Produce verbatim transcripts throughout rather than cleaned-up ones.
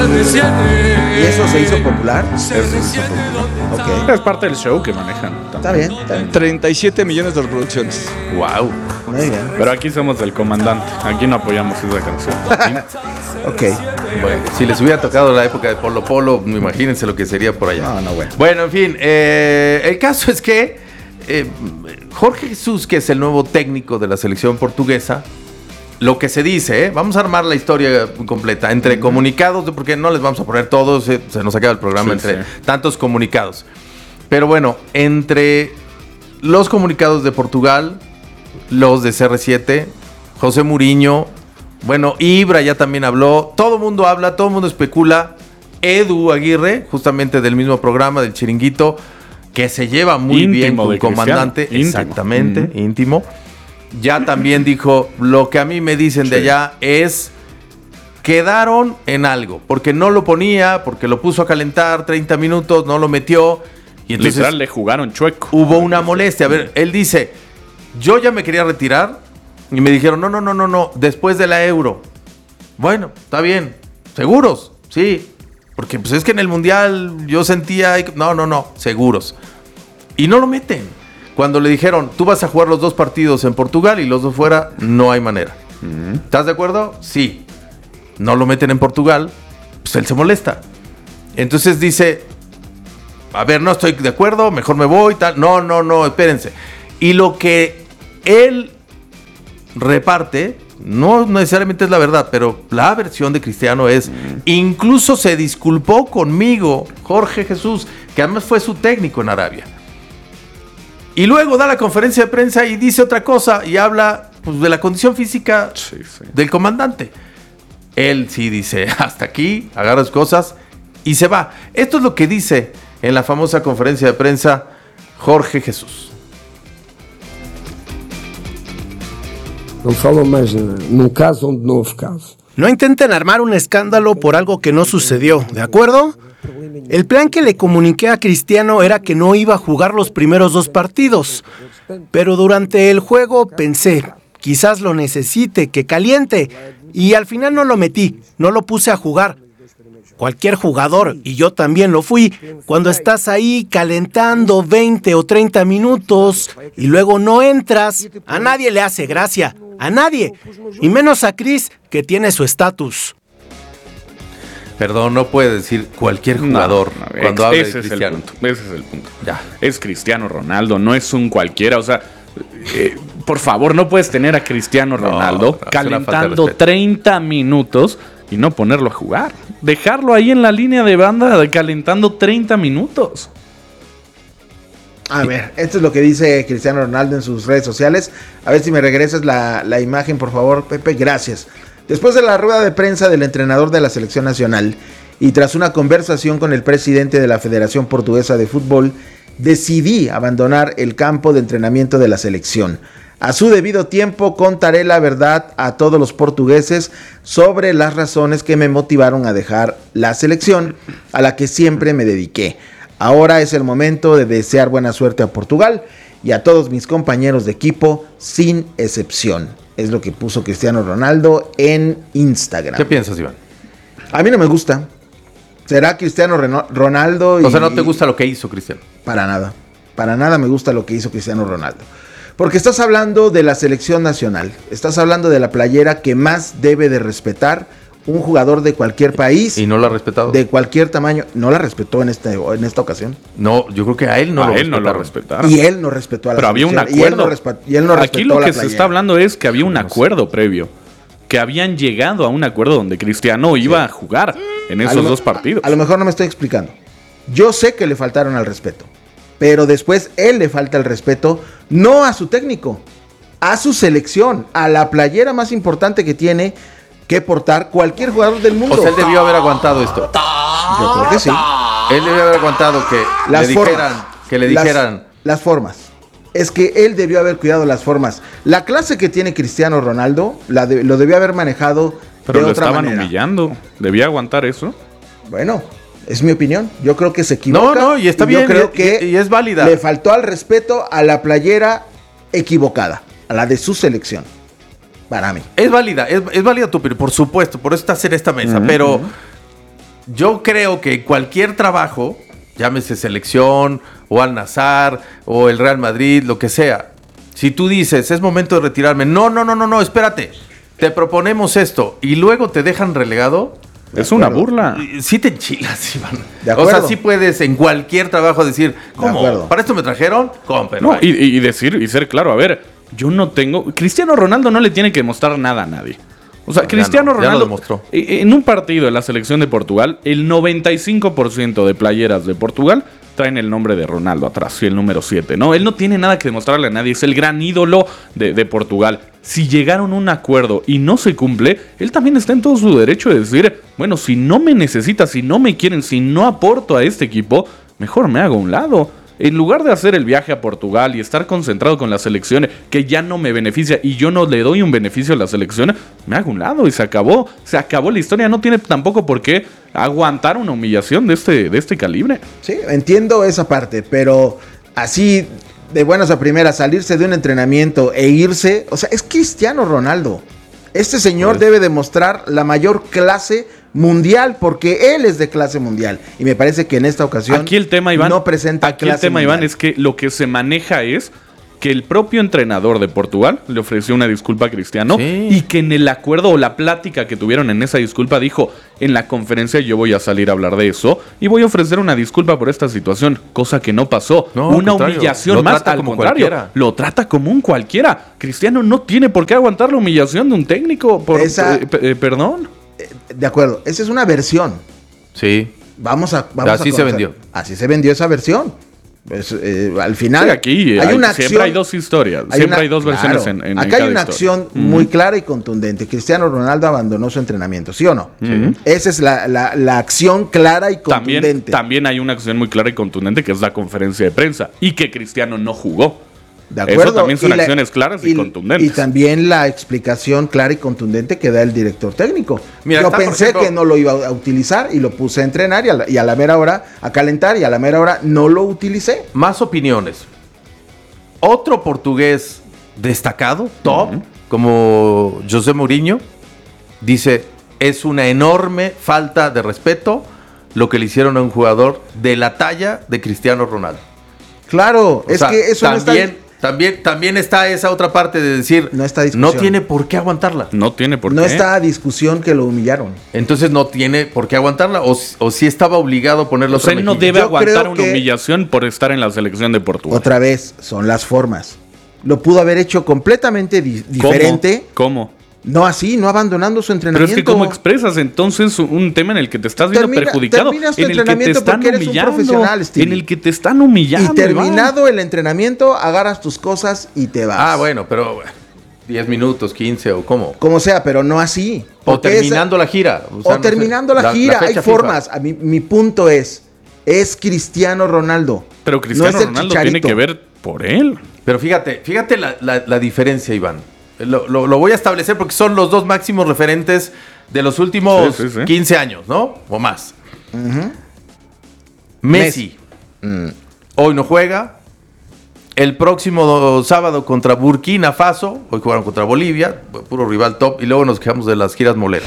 ¿Y eso se hizo popular? Eso se hizo popular. Ok. Es parte del show que manejan. Está bien, está bien. treinta y siete millones de reproducciones. Wow. Muy bien. Pero aquí somos del comandante. Aquí no apoyamos esa canción. Ok. Bueno, si les hubiera tocado la época de Polo Polo, imagínense lo que sería por allá. No, no, bueno. Bueno, en fin, eh, el caso es que eh, Jorge Jesús, que es el nuevo técnico de la selección portuguesa, lo que se dice, ¿eh? Vamos a armar la historia completa entre uh-huh. comunicados, porque no les vamos a poner todos, eh, se nos acaba el programa sí, entre sí. tantos comunicados. Pero bueno, entre los comunicados de Portugal, los de C R siete, José Mourinho, bueno, Ibra ya también habló, todo el mundo habla, todo el mundo especula. Edu Aguirre, justamente del mismo programa, del Chiringuito, que se lleva muy íntimo bien con el comandante, íntimo. exactamente, uh-huh. íntimo. Ya también dijo, lo que a mí me dicen sí. de allá es, quedaron en algo, porque no lo ponía, porque lo puso a calentar treinta minutos, no lo metió. Y entonces literal le jugaron chueco. Hubo una molestia. A ver, él dice, yo ya me quería retirar y me dijeron, no, no, no, no, no, después de la Euro. Bueno, está bien, seguros, sí, porque pues es que en el Mundial yo sentía, no, no, no, seguros. Y no lo meten. Cuando le dijeron, tú vas a jugar los dos partidos en Portugal y los dos fuera, no hay manera. Uh-huh. ¿Estás de acuerdo? Sí. No lo meten en Portugal, pues él se molesta. Entonces dice, a ver, no estoy de acuerdo, mejor me voy, tal. No, no, no, espérense. Y lo que él reparte, no necesariamente es la verdad, pero la versión de Cristiano es, uh-huh. incluso se disculpó conmigo, Jorge Jesús, que además fue su técnico en Arabia. Y luego da la conferencia de prensa y dice otra cosa y habla pues, de la condición física sí, sí. del comandante. Él sí dice, hasta aquí, agarra sus cosas y se va. Esto es lo que dice en la famosa conferencia de prensa Jorge Jesús. No falo más num caso onde no houve caso. No intenten armar un escándalo por algo que no sucedió, ¿de acuerdo? El plan que le comuniqué a Cristiano era que no iba a jugar los primeros dos partidos, pero durante el juego pensé, quizás lo necesite, que caliente, y al final no lo metí, no lo puse a jugar. Cualquier jugador, y yo también lo fui, cuando estás ahí calentando veinte o treinta minutos y luego no entras, a nadie le hace gracia, a nadie, y menos a Cris, que tiene su estatus. Perdón, no puede decir cualquier jugador no, no, cuando habla de Cristiano. Cristiano. Es el punto, ese es el punto. Ya. Es Cristiano Ronaldo, no es un cualquiera. O sea, eh, por favor, no puedes tener a Cristiano Ronaldo no, no, calentando treinta minutos y no ponerlo a jugar. Dejarlo ahí en la línea de banda calentando treinta minutos. A ver, esto es lo que dice Cristiano Ronaldo en sus redes sociales. A ver si me regresas la, la imagen, por favor, Pepe. Gracias. Después de la rueda de prensa del entrenador de la selección nacional y tras una conversación con el presidente de la Federación Portuguesa de Fútbol, decidí abandonar el campo de entrenamiento de la selección. A su debido tiempo contaré la verdad a todos los portugueses sobre las razones que me motivaron a dejar la selección a la que siempre me dediqué. Ahora es el momento de desear buena suerte a Portugal y a todos mis compañeros de equipo sin excepción. Es lo que puso Cristiano Ronaldo en Instagram. ¿Qué piensas, Iván? A mí no me gusta. ¿Será Cristiano Reno- Ronaldo? Y... O sea, ¿no te gusta lo que hizo Cristiano? Para nada. Para nada me gusta lo que hizo Cristiano Ronaldo. Porque estás hablando de la selección nacional. Estás hablando de la playera que más debe de respetar un jugador de cualquier país. Y no lo ha respetado. De cualquier tamaño. No la respetó en, este, en esta ocasión. No, yo creo que a él no, a lo, él no lo respetaron. Y él no respetó a la Pero selección. había un acuerdo. Y él no, resp- y él no respetó Aquí lo la que playera. se está hablando es que había un acuerdo previo. Que habían llegado a un acuerdo donde Cristiano iba sí. a jugar en esos lo, dos partidos. A, a lo mejor no me estoy explicando. Yo sé que le faltaron al respeto. Pero después él le falta el respeto, no a su técnico, a su selección, a la playera más importante que tiene que portar cualquier jugador del mundo. O sea, él debió haber aguantado esto. Yo creo que sí. Él debió haber aguantado que las le formas, dijeran, que le dijeran. Las, las formas. Es que él debió haber cuidado las formas. La clase que tiene Cristiano Ronaldo la de, lo debió haber manejado Pero de lo otra estaban manera. humillando. ¿Debía aguantar eso? Bueno, es mi opinión. Yo creo que se equivoca. No, no, y está y bien. Yo creo y, que y, y es válida. Le faltó al respeto a la playera equivocada, a la de su selección. Para mí. Es válida, es, es válida tu opinión, por supuesto, por eso estás en esta mesa, Uh-huh, pero uh-huh. yo creo que cualquier trabajo, llámese selección, o Al Nassr, o el Real Madrid, lo que sea, si tú dices, es momento de retirarme, no, no, no, no, no, espérate, te proponemos esto, y luego te dejan relegado... Es una burla. Sí te enchilas, Iván. De o sea, sí puedes en cualquier trabajo decir, ¿cómo? ¿Para esto me trajeron? ¿Cómo? Pero no, y, y decir y ser claro, a ver, yo no tengo... Cristiano Ronaldo no le tiene que mostrar nada a nadie. O sea, ya Cristiano no, ya Ronaldo... lo demostró. En un partido de la selección de Portugal, el noventa y cinco por ciento de playeras de Portugal traen el nombre de Ronaldo atrás, y el número siete, ¿no? Él no tiene nada que demostrarle a nadie, es el gran ídolo de, de Portugal. Si llegaron a un acuerdo y no se cumple, él también está en todo su derecho de decir, bueno, si no me necesitan, si no me quieren, si no aporto a este equipo, mejor me hago a un lado. En lugar de hacer el viaje a Portugal y estar concentrado con la selección que ya no me beneficia y yo no le doy un beneficio a la selección, me hago a un lado y se acabó. Se acabó la historia. No tiene tampoco por qué aguantar una humillación de este, de este calibre. Sí, entiendo esa parte, pero así de buenas a primeras salirse de un entrenamiento e irse, o sea, es Cristiano Ronaldo. Este señor pues, debe demostrar la mayor clase mundial, porque él es de clase mundial. Y me parece que en esta ocasión aquí el tema, Iván, no presenta aquí clase el tema, mundial. Iván, es que lo que se maneja es que el propio entrenador de Portugal le ofreció una disculpa a Cristiano, sí, y que en el acuerdo o la plática que tuvieron en esa disculpa dijo, en la conferencia yo voy a salir a hablar de eso y voy a ofrecer una disculpa por esta situación, cosa que no pasó. No, una humillación más, al contrario, cualquiera. Lo trata como un cualquiera. Cristiano no tiene por qué aguantar la humillación de un técnico por esa, eh, eh, perdón. De acuerdo, esa es una versión. Sí. Vamos a vamos así a se vendió. Así se vendió esa versión. Pues, eh, al final, sí, aquí hay, hay una siempre acción, hay dos historias, hay siempre una, hay dos versiones claro, en, en acá en hay cada una historia. acción muy mm. clara y contundente. Cristiano Ronaldo abandonó su entrenamiento, ¿sí o no? Sí. Esa es la, la, la acción clara y también, contundente. También hay una acción muy clara y contundente que es la conferencia de prensa y que Cristiano no jugó. De acuerdo. Eso también son y acciones la, claras y, y contundentes. Y también la explicación clara y contundente que da el director técnico. Mira, Yo está, pensé ejemplo, que no lo iba a utilizar y lo puse a entrenar y a, la, y a la mera hora a calentar y a la mera hora no lo utilicé. Más opiniones. Otro portugués destacado, top, uh-huh. como José Mourinho, dice, es una enorme falta de respeto lo que le hicieron a un jugador de la talla de Cristiano Ronaldo. Claro, o es sea, que eso también, no está... También, también está esa otra parte de decir, no, está no tiene por qué aguantarla. No tiene por no qué. No está a discusión que lo humillaron. Entonces no tiene por qué aguantarla, o, o si estaba obligado a ponerlo. O sea, él no debe Yo aguantar una que... humillación por estar en la selección de Portugal. Otra vez, son las formas. Lo pudo haber hecho completamente di- diferente. ¿Cómo? ¿Cómo? No así, no abandonando su entrenamiento. Pero es que ¿cómo expresas entonces un tema en el que te estás viendo Termina, perjudicado? En el que te están humillando. En el que te están humillando. Y terminado Iván. el entrenamiento, agarras tus cosas y te vas. Ah, bueno, pero diez minutos, quince o cómo. Como sea, pero no así. O terminando esa, la gira. O, sea, o no terminando sé, la gira. La, la Hay formas. A mí, mi punto es, es Cristiano Ronaldo. Pero Cristiano no Ronaldo tiene que ver por él. Pero fíjate, fíjate la, la, la diferencia, Iván. Lo, lo, lo voy a establecer porque son los dos máximos referentes de los últimos sí, sí, sí. quince años, ¿no? O más. Uh-huh. Messi. Messi. Mm. Hoy no juega. El próximo sábado contra Burkina Faso. Hoy jugaron contra Bolivia. Puro rival top. Y luego nos quejamos de las giras moleras.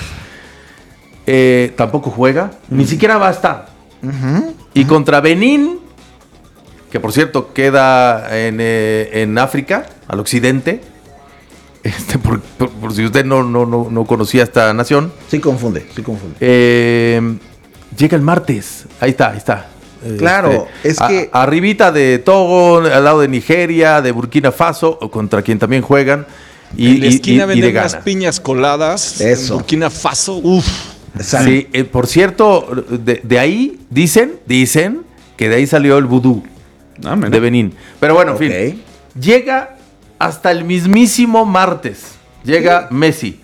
Eh, tampoco juega. Uh-huh. Ni siquiera va a estar. Uh-huh. Y uh-huh. contra Benín, que por cierto queda en, eh, en África, al occidente. Este, por, por, por si usted no, no, no, no conocía esta nación. Sí confunde, sí confunde. Eh, llega el martes. Ahí está, ahí está. Claro, este, es a, que... Arribita de Togo, al lado de Nigeria, de Burkina Faso, contra quien también juegan. Y, en la esquina y, y, venden y unas piñas coladas. Eso. En Burkina Faso, uff. Sí, eh, por cierto, de, de ahí dicen, dicen que de ahí salió el vudú ah, de Benín. Pero bueno, en okay. fin. Llega... Hasta el mismísimo martes llega ¿Sí? Messi.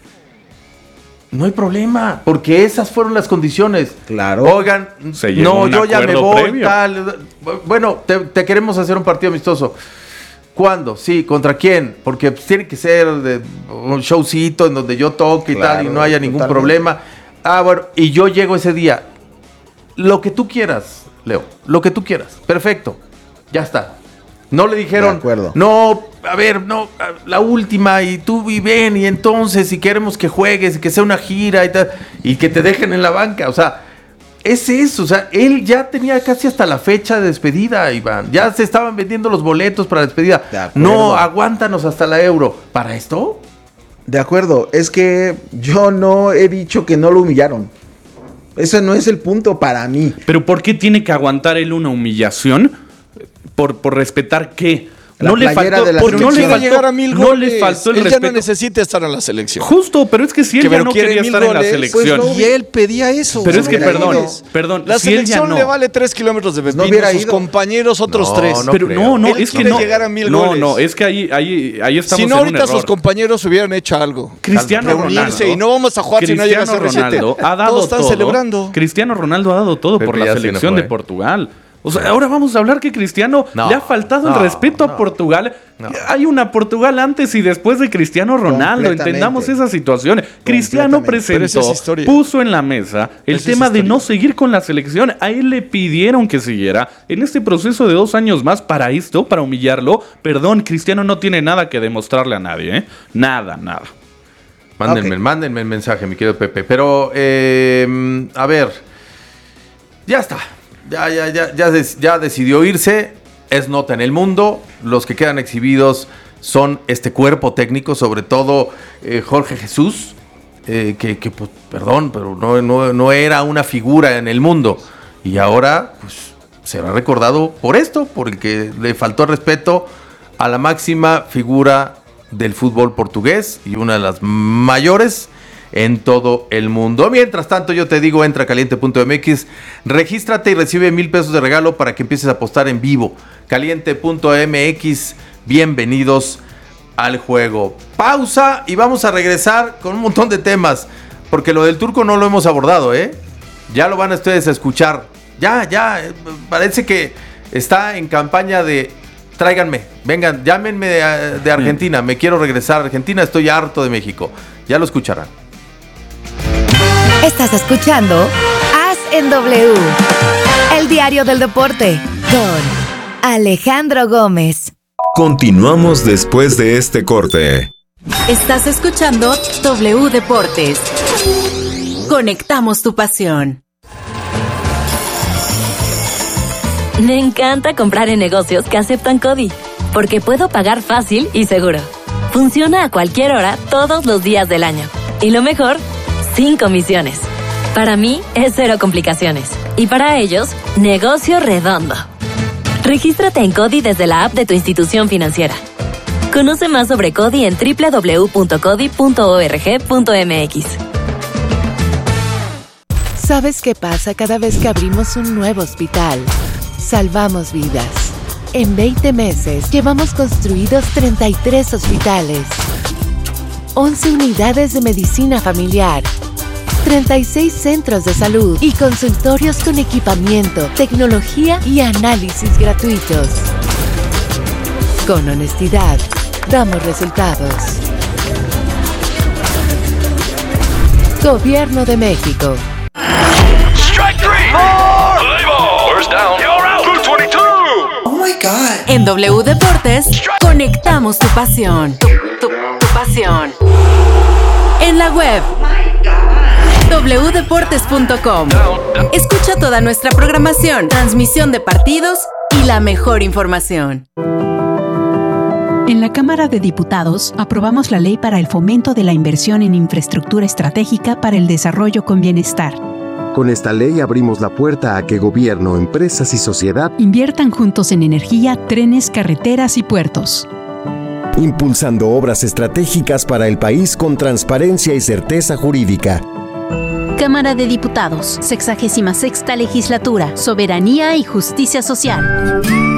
No hay problema, porque esas fueron las condiciones. Claro. Oigan, no, yo ya me voy, previo. tal. Bueno, te, te queremos hacer un partido amistoso. ¿Cuándo? Sí, ¿contra quién? Porque pues, tiene que ser de un showcito en donde yo toque claro, y tal, y no haya ningún totalmente. problema. Ah, bueno, y yo llego ese día. Lo que tú quieras, Leo, lo que tú quieras. Perfecto, ya está. No le dijeron, no, a ver, no, la última, y tú y ven, y entonces, si queremos que juegues, y que sea una gira y tal, y que te dejen en la banca. O sea, es eso, o sea, él ya tenía casi hasta la fecha de despedida, Iván. Ya se estaban vendiendo los boletos para la despedida. No, aguántanos hasta la Euro. ¿Para esto? De acuerdo, es que yo no he dicho que no lo humillaron. Ese no es el punto para mí. Pero ¿por qué tiene que aguantar él una humillación? ¿Por, por respetar qué? No le, faltó, de la porque no, le faltó, llegar a mil no le faltó el él respeto. ya no necesita estar en la selección. Justo, pero es que si él que ya no quería estar goles, en la selección. Pues no, y él pedía eso. Pero es que, perdón, perdón. La si selección él ya no, le vale tres kilómetros de pepino, no sus compañeros otros no, tres. No pero creo. no, no, él es que no. llegar a mil no, goles. no, es que ahí, ahí, ahí estamos si no, en ahorita un error. sus compañeros hubieran hecho algo. Cristiano Reunirse Ronaldo. y no vamos a jugar Cristiano si no llega a ser Ronaldo ha dado Todos están todo. celebrando. Cristiano Ronaldo ha dado todo Pepe por la ya se selección fue. de Portugal. O sea, ahora vamos a hablar que Cristiano No, le ha faltado no, el respeto no, a Portugal. no. Hay una Portugal antes y después de Cristiano Ronaldo. Entendamos esa situación. Cristiano presentó, es puso en la mesa el esa tema es de no seguir con la selección. A él le pidieron que siguiera en este proceso de dos años más para esto, para humillarlo. Perdón, Cristiano no tiene nada que demostrarle a nadie, ¿eh? Nada, nada. Mándenme, okay. mándenme el mensaje, mi querido Pepe. Pero, eh, a ver, ya está. Ya, ya, ya, ya, des, ya decidió irse, es nota en el mundo, los que quedan exhibidos son este cuerpo técnico, sobre todo eh, Jorge Jesús, eh, que, que pues, perdón, pero no, no, no era una figura en el mundo, y ahora pues, será recordado por esto, por el que le faltó respeto a la máxima figura del fútbol portugués, y una de las mayores en todo el mundo. Mientras tanto, yo te digo, entra a caliente punto m x, regístrate y recibe mil pesos de regalo para que empieces a apostar en vivo. caliente punto m x, bienvenidos al juego. Pausa y vamos a regresar con un montón de temas, porque lo del turco no lo hemos abordado, ¿eh? Ya lo van a ustedes a escuchar. Ya, ya, parece que está en campaña de tráiganme, vengan, llámenme de, de Argentina, me quiero regresar a Argentina, estoy harto de México. Ya lo escucharán. Estás escuchando As en W, el diario del deporte, con Alejandro Gómez. Continuamos después de este corte. Estás escuchando W Deportes. Conectamos tu pasión. Me encanta comprar en negocios que aceptan CODI, porque puedo pagar fácil y seguro. Funciona a cualquier hora, todos los días del año. Y lo mejor, sin comisiones. Para mí es cero complicaciones. Y para ellos, negocio redondo. Regístrate en CODI desde la app de tu institución financiera. Conoce más sobre CODI en doble u doble u doble u punto codi punto org punto m x. ¿Sabes qué pasa cada vez que abrimos un nuevo hospital? Salvamos vidas. En veinte meses llevamos construidos treinta y tres hospitales, once unidades de medicina familiar, treinta y seis centros de salud y consultorios con equipamiento, tecnología y análisis gratuitos. Con honestidad, damos resultados. Gobierno de México. Strike three. More. Play ball. First down. You're out. Blue veintidós. Oh my God. En W Deportes, conectamos tu pasión. Tu, tu, tu pasión. En la web. doble u deportes punto com. Escucha toda nuestra programación, transmisión de partidos y la mejor información. En la Cámara de Diputados aprobamos la Ley para el Fomento de la Inversión en Infraestructura Estratégica para el Desarrollo con Bienestar. Con esta ley abrimos la puerta a que gobierno, empresas y sociedad inviertan juntos en energía, trenes, carreteras y puertos, impulsando obras estratégicas para el país con transparencia y certeza jurídica. Cámara de Diputados, sexagésima sexta Legislatura, Soberanía y Justicia Social.